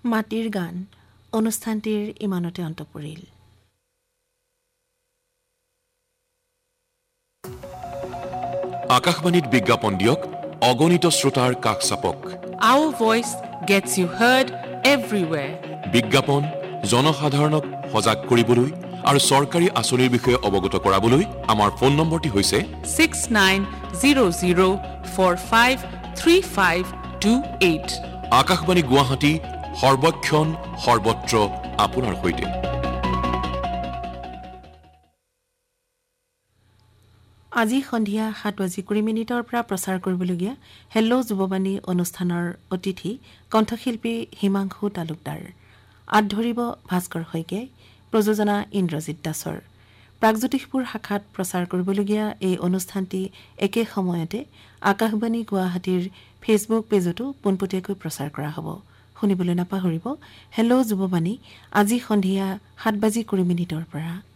মাটিৰ গান অনুষ্ঠানটিৰ ইমানতে অন্ত পৰিল। আকাশবাণীত বিজ্ঞাপন দিয়ক, অগণিত শ্ৰোতাৰ কাষ চাপক। Our voice gets you heard everywhere. বিজ্ঞাপন জনসাধাৰণক সজাগ কৰিবলৈ আৰু চৰকাৰী আঁচনিৰ বিষয়ে অৱগত কৰাবলৈ আমাৰ ফোন নম্বৰটি হৈছে 6900453528। আকাশবাণী গুৱাহাটী, সৰ্বক্ষণ সৰ্বত্ৰ আপোনাৰ সৈতে। আজি সন্ধিয়া 7:20 পৰা প্ৰচাৰ কৰিবলগীয়া হেল্ল' যুৱবাণী অনুষ্ঠানৰ অতিথি কণ্ঠশিল্পী হিমাংশু তালুকদাৰ। আঁত ধৰিব ভাস্কৰ শইকীয়াই, প্ৰযোজনা ইন্দ্ৰজিৎ দাসৰ। প্ৰাগজ্যোতিষপুৰ শাখাত প্ৰচাৰ কৰিবলগীয়া এই অনুষ্ঠানটি একে সময়তে আকাশবাণী গুৱাহাটীৰ ফেচবুক পেজতো পোনপটীয়াকৈ প্ৰচাৰ কৰা হ'ব। শুনিবলৈ নাপাহৰিব হেল্ল' যুৱবাণী আজি সন্ধিয়া 7:20 পৰা।